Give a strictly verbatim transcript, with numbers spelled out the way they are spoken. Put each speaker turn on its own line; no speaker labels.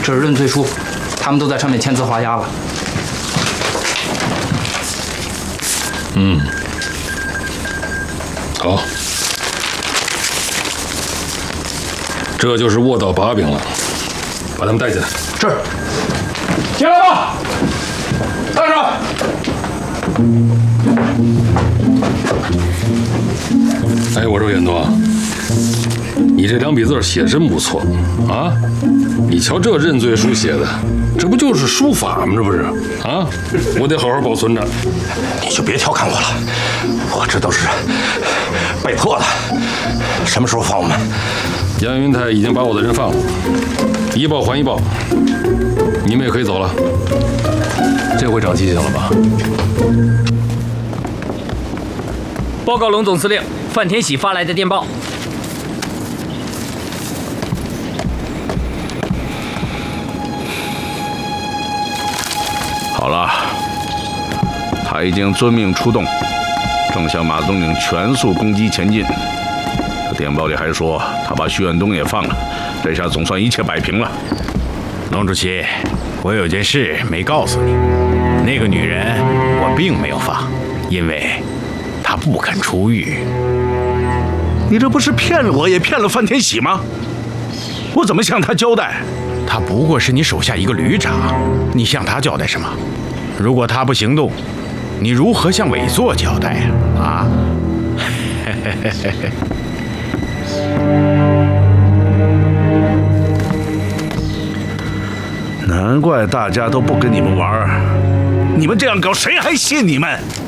这是认罪书，他们都在上面签字画押了。
嗯，好，这就是卧倒把柄了，把他们带进来。
是。
进来吧，带上。哎，我说远东，你这两笔字写真不错啊！你瞧这认罪书写的，这不就是书法吗？这不是啊？我得好好保存着。
你就别调侃我了，我这都是被迫的。什么时候放我们？
杨云泰已经把我的人放了，一报还一报，你们也可以走了。这回长记性了吧？
报告龙总司令，范天喜发来的电报。
好了，他已经遵命出动，正向马总领全速攻击前进。这电报里还说他把徐远东也放了，这下总算一切摆平了。
龙主席，我有件事没告诉你，那个女人我并没有放，因为她不肯出狱。
你这不是骗了我，也骗了范天喜吗？我怎么向他交代？
她不过是你手下一个旅长，你向她交代什么？如果她不行动，你如何向委座交代呀？啊？
难怪大家都不跟你们玩，你们这样搞，谁还信你们？